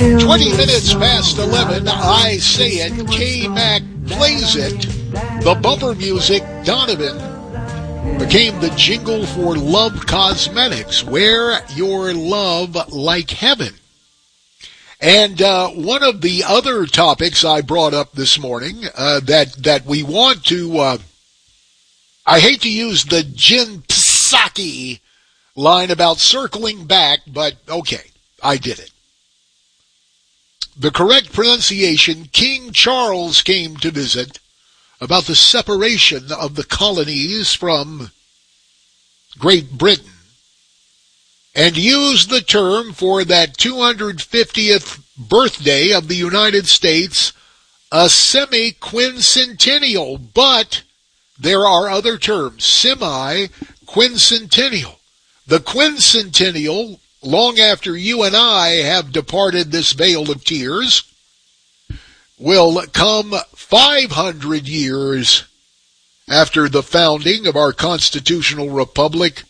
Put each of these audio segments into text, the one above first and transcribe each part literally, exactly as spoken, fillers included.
twenty minutes past eleven, I Say It, K-Mac plays it. The bumper music, Donovan, became the jingle for Love Cosmetics. Wear your love like heaven. And uh, one of the other topics I brought up this morning uh, that, that we want to, uh, I hate to use the Jin Psaki line about circling back, but okay, I did it. The correct pronunciation, King Charles came to visit about the separation of the colonies from Great Britain and used the term for that two hundred fiftieth birthday of the United States, a semi-quincentennial, but there are other terms, semi-quincentennial. The quincentennial, long after you and I have departed this vale of tears, will come five hundred years after the founding of our constitutional republic.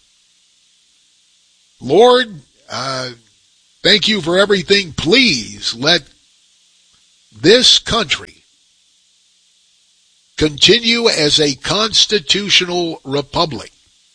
Lord, uh, thank you for everything. Please let this country continue as a constitutional republic.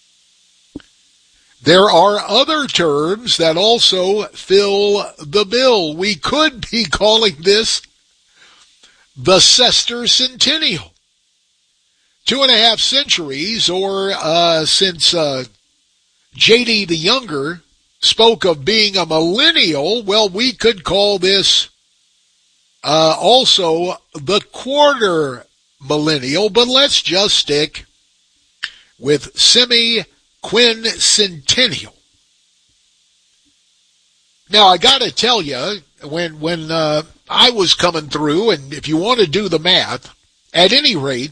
There are other terms that also fill the bill. We could be calling this the sesquicentennial. Two and a half centuries, or uh, since uh, J D the Younger spoke of being a millennial, well, we could call this uh, also the quarter millennial, but let's just stick with semi-quincentennial. Now, I got to tell you, when when uh, I was coming through, and if you want to do the math, at any rate,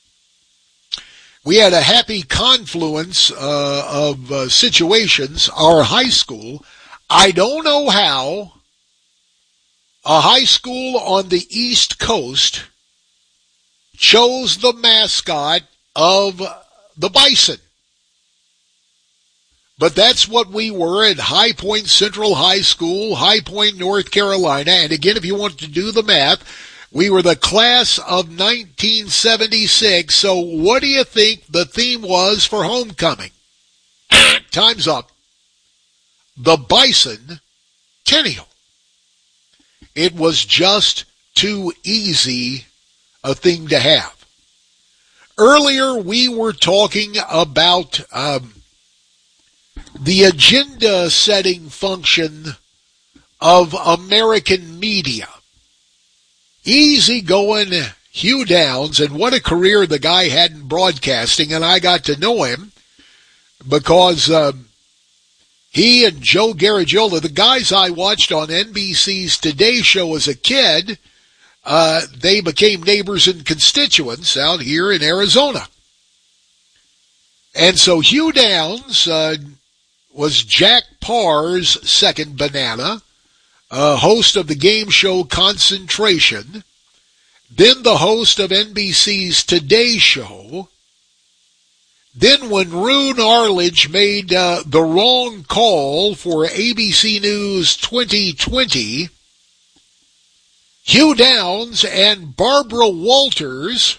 we had a happy confluence uh, of uh, situations. Our high school, I don't know how a high school on the East Coast chose the mascot of the Bison. But that's what we were at High Point Central High School, High Point, North Carolina. And again, if you want to do the math, we were the class of nineteen seventy-six. So what do you think the theme was for homecoming? Time's up. The Bicentennial. It was just too easy a thing to have. Earlier, we were talking about um, the agenda-setting function of American media. Easy-going Hugh Downs, and what a career the guy had in broadcasting, and I got to know him because um, he and Joe Garagiola, the guys I watched on N B C's Today Show as a kid, uh, they became neighbors and constituents out here in Arizona. And so Hugh Downs uh, was Jack Parr's second banana, Uh, host of the game show Concentration, then the host of N B C's Today Show. Then when Roone Arledge made uh, the wrong call for A B C News twenty twenty, Hugh Downs and Barbara Walters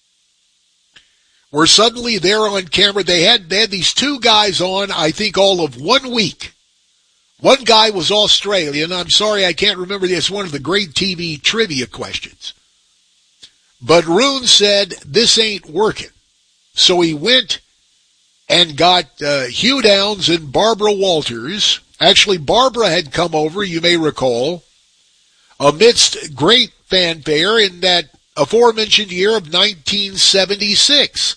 were suddenly there on camera. They had, they had these two guys on, I think, all of one week. One guy was Australian. I'm sorry, I can't remember this. One of the great T V trivia questions. But Roone said, this ain't working. So he went and got uh, Hugh Downs and Barbara Walters. Actually, Barbara had come over, you may recall, amidst great fanfare in that aforementioned year of nineteen seventy-six.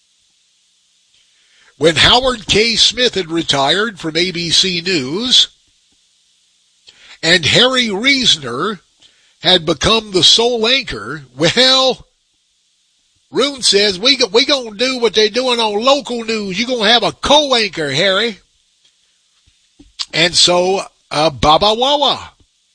When Howard K. Smith had retired from A B C News and Harry Reasoner had become the sole anchor, well, Roone says, we go, we going to do what they're doing on local news. You're going to have a co-anchor, Harry. And so uh, Baba Wawa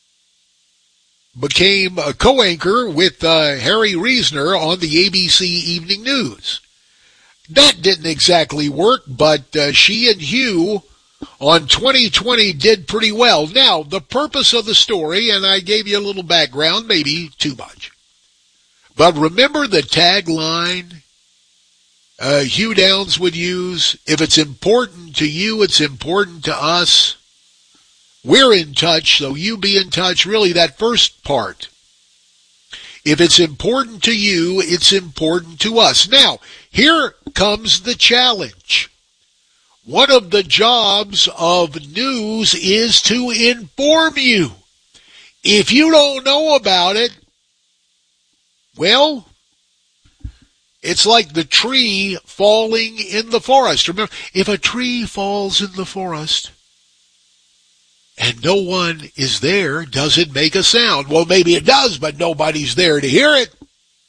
became a co-anchor with uh, Harry Reasoner on the A B C Evening News. That didn't exactly work, but uh, she and Hugh on twenty twenty did pretty well. Now, the purpose of the story, and I gave you a little background, maybe too much. But remember the tagline uh, Hugh Downs would use, if it's important to you, it's important to us. We're in touch, so you be in touch. Really, that first part. If it's important to you, it's important to us. Now, here comes the challenge. One of the jobs of news is to inform you. If you don't know about it, well, it's like the tree falling in the forest. Remember, if a tree falls in the forest and no one is there, does it make a sound? Well, maybe it does, but nobody's there to hear it.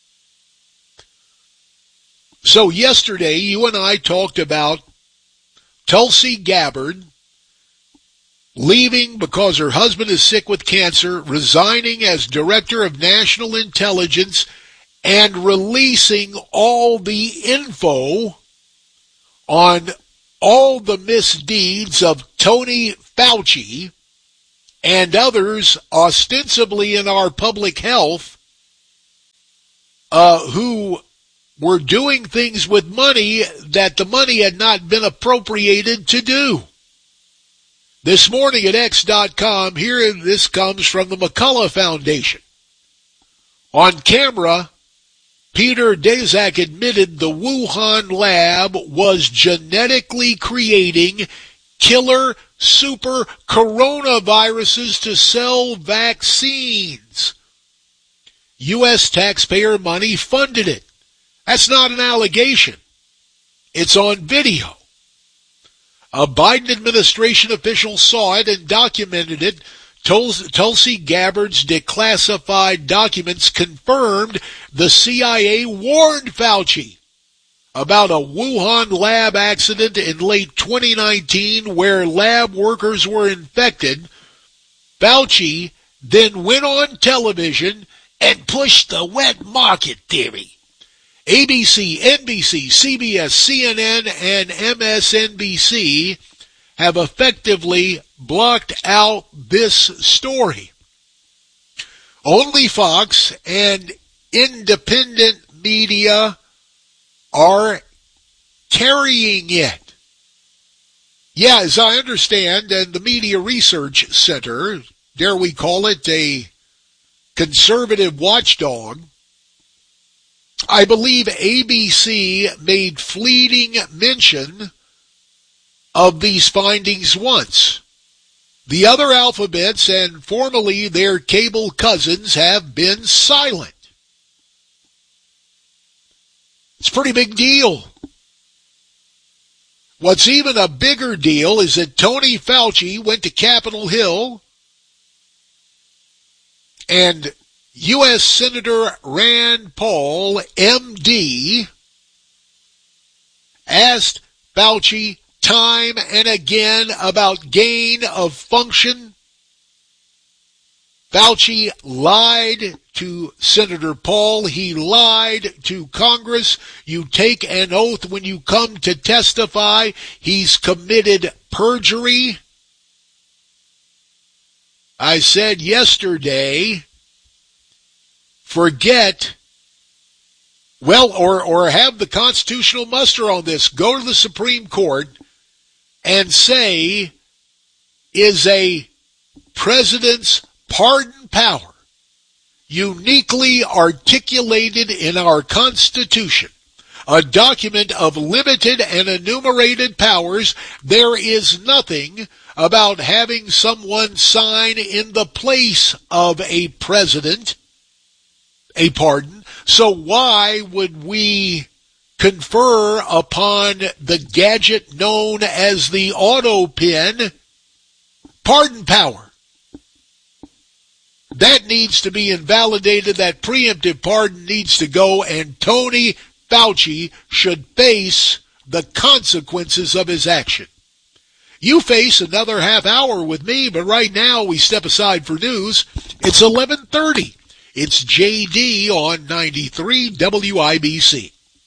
So yesterday, you and I talked about Tulsi Gabbard leaving because her husband is sick with cancer, resigning as Director of National Intelligence, and releasing all the info on all the misdeeds of Tony Fauci and others ostensibly in our public health uh, who were doing things with money that the money had not been appropriated to do. This morning at X dot com, here this comes from the McCullough Foundation. On camera, Peter Daszak admitted the Wuhan lab was genetically creating killer super coronaviruses to sell vaccines. U S taxpayer money funded it. That's not an allegation. It's on video. A Biden administration official saw it and documented it. Tulsi Gabbard's declassified documents confirmed the C I A warned Fauci about a Wuhan lab accident in late twenty nineteen where lab workers were infected. Fauci then went on television and pushed the wet market theory. A B C, N B C, C B S, C N N, and M S N B C have effectively blocked out this story. Only Fox and independent media are carrying it. Yeah, as I understand, and the Media Research Center, dare we call it a conservative watchdog, I believe A B C made fleeting mention of these findings once. The other alphabets and formerly their cable cousins have been silent. It's a pretty big deal. What's even a bigger deal is that Tony Fauci went to Capitol Hill and U S Senator Rand Paul, M D, asked Fauci time and again about gain of function. Fauci lied to Senator Paul. He lied to Congress. You take an oath when you come to testify. He's committed perjury. I said yesterday, forget, well, or, or have the constitutional muster on this. Go to the Supreme Court and say, is a president's pardon power uniquely articulated in our Constitution, a document of limited and enumerated powers? There is nothing about having someone sign in the place of a president a pardon. So why would we confer upon the gadget known as the auto pen pardon power? That needs to be invalidated. That preemptive pardon needs to go, and Tony Fauci should face the consequences of his action. You face another half hour with me, but right now we step aside for news. It's eleven thirty. It's J D on ninety-three W I B C.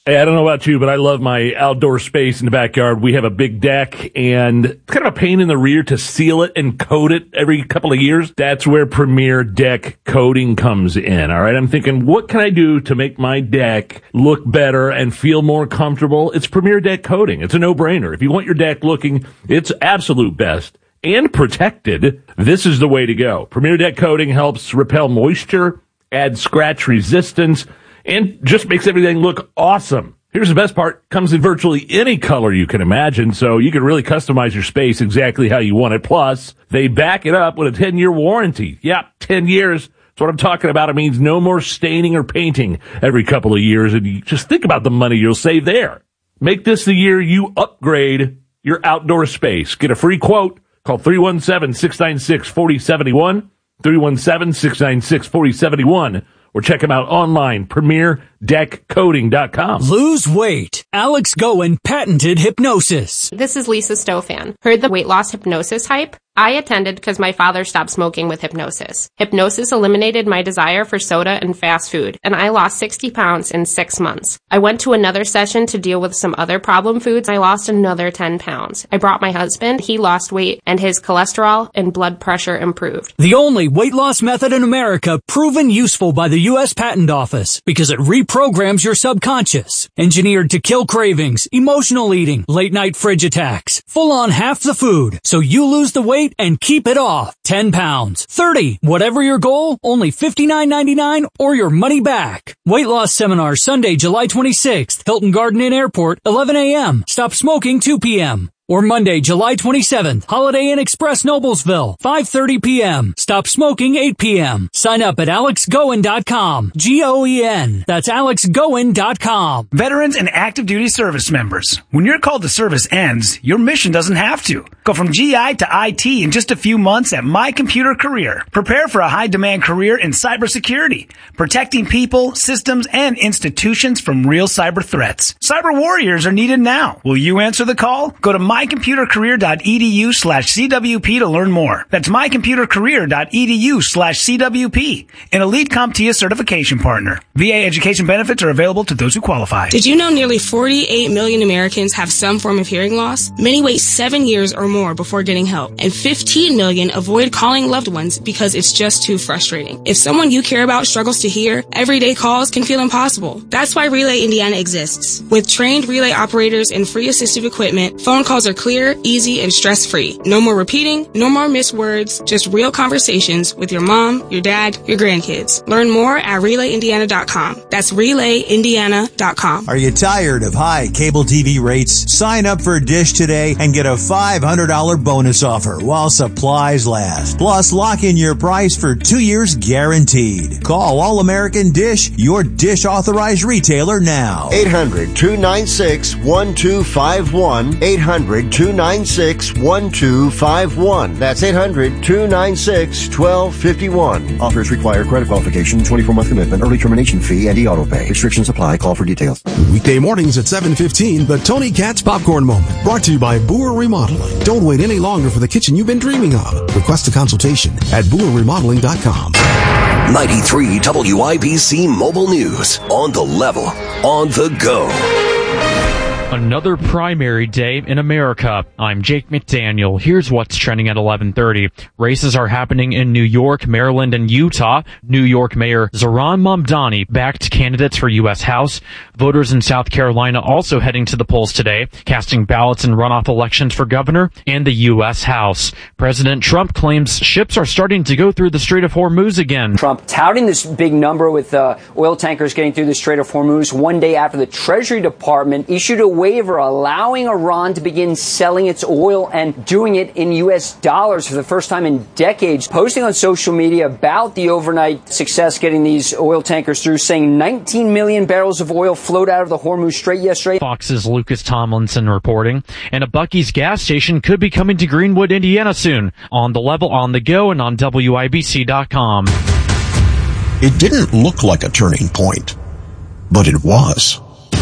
Hey, I don't know about you, but I love my outdoor space in the backyard. We have a big deck, and it's kind of a pain in the rear to seal it and coat it every couple of years. That's where Premier Deck Coating comes in, all right? I'm thinking, what can I do to make my deck look better and feel more comfortable? It's Premier Deck Coating. It's a no-brainer. If you want your deck looking its absolute best and protected, this is the way to go. Premier Deck Coating helps repel moisture, add scratch resistance, and just makes everything look awesome. Here's the best part. Comes in virtually any color you can imagine, so you can really customize your space exactly how you want it. Plus, they back it up with a ten-year warranty. Yeah, ten years. That's what I'm talking about. It means no more staining or painting every couple of years, and you just think about the money you'll save there. Make this the year you upgrade your outdoor space. Get a free quote. Call three one seven, six nine six, four zero seven one, three one seven, six nine six, four zero seven one. Or check them out online, premier deck coating dot com. Lose weight. Alex Goen patented hypnosis. This is Lisa Stofan. Heard the weight loss hypnosis hype? I attended because my father stopped smoking with hypnosis. Hypnosis eliminated my desire for soda and fast food, and I lost sixty pounds in six months. I went to another session to deal with some other problem foods. I lost another ten pounds. I brought my husband. He lost weight, and his cholesterol and blood pressure improved. The only weight loss method in America proven useful by the U S Patent Office because it reprograms your subconscious. Engineered to kill cravings, emotional eating, late night fridge attacks, full on half the food, so you lose the weight and keep it off. ten pounds, thirty, whatever your goal, only fifty-nine ninety-nine or your money back. Weight loss seminar Sunday, July twenty-sixth, Hilton Garden Inn Airport, eleven a.m. Stop smoking two p.m. Or Monday, July twenty-seventh, Holiday Inn Express Noblesville, five thirty p.m. Stop smoking eight p.m. Sign up at alex goen dot com. G O E N. That's alex goen dot com. Veterans and active duty service members. When your call to service ends, your mission doesn't have to. Go from G I to I T in just a few months at My Computer Career. Prepare for a high-demand career in cybersecurity, protecting people, systems, and institutions from real cyber threats. Cyber warriors are needed now. Will you answer the call? Go to my computer career dot e d u slash c w p to learn more. That's my computer career dot e d u slash c w p. An elite CompTIA certification partner. V A education benefits are available to those who qualify. Did you know nearly forty-eight million Americans have some form of hearing loss? Many wait seven years or more before getting help, and fifteen million avoid calling loved ones because it's just too frustrating. If someone you care about struggles to hear, everyday calls can feel impossible. That's why Relay Indiana exists. With trained relay operators and free assistive equipment, phone calls are clear, easy, and stress-free. No more repeating, no more missed words, just real conversations with your mom, your dad, your grandkids. Learn more at relay indiana dot com. That's relay indiana dot com. Are you tired of high cable T V rates? Sign up for Dish today and get a five hundred dollars bonus offer while supplies last. Plus, lock in your price for two years guaranteed. Call All American Dish, your Dish authorized retailer now. eight hundred, two nine six, one two five one. eight hundred, two nine six, one two five one. That's eight hundred, two nine six, one two five one. Offers require credit qualification, twenty-four month commitment, early termination fee, and e-auto pay. Restrictions apply. Call for details. Weekday mornings at seven fifteen, the Tony Katz Popcorn Moment. Brought to you by Boer Remodeling. Don't wait any longer for the kitchen you've been dreaming of. Request a consultation at boer remodeling dot com. ninety-three W I B C Mobile News. On the level. On the go. Another primary day in America. I'm Jake McDaniel. Here's what's trending at eleven thirty. Races are happening in New York, Maryland, and Utah. New York Mayor Zohran Mamdani backed candidates for U S House. Voters in South Carolina also heading to the polls today, casting ballots in runoff elections for governor and the U S House. President Trump claims ships are starting to go through the Strait of Hormuz again. Trump touting this big number with uh, oil tankers getting through the Strait of Hormuz one day after the Treasury Department issued a waiver allowing Iran to begin selling its oil and doing it in U S dollars for the first time in decades. Posting on social media about the overnight success getting these oil tankers through, saying nineteen million barrels of oil flowed out of the Hormuz Strait yesterday. Fox's Lucas Tomlinson reporting. And a Buc-ee's gas station could be coming to Greenwood, Indiana soon. On the level, on the go, and on W I B C dot com. It didn't look like a turning point, but it was.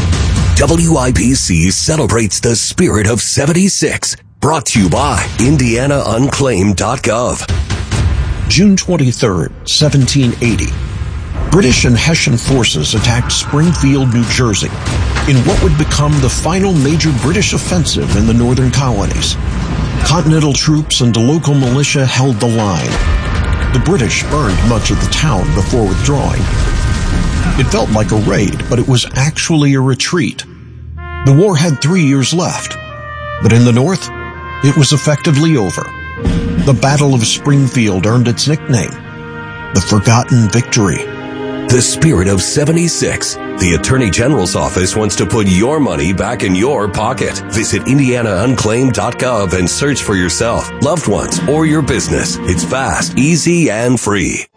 W I B C celebrates the spirit of seventy-six. Brought to you by indiana unclaimed dot gov. June twenty-third, seventeen eighty. British and Hessian forces attacked Springfield, New Jersey, in what would become the final major British offensive in the northern colonies. Continental troops and the local militia held the line. The British burned much of the town before withdrawing. It felt like a raid, but it was actually a retreat. The war had three years left, but in the North, it was effectively over. The Battle of Springfield earned its nickname, the Forgotten Victory. The Spirit of seventy-six. The Attorney General's office wants to put your money back in your pocket. Visit indiana unclaimed dot gov and search for yourself, loved ones, or your business. It's fast, easy, and free.